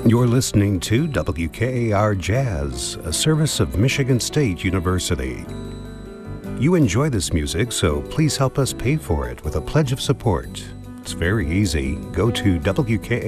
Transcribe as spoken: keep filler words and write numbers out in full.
You're listening to W K A R Jazz, a service of Michigan State University. You enjoy this music, so please help us pay for it with a pledge of support. It's very easy. Go to W K A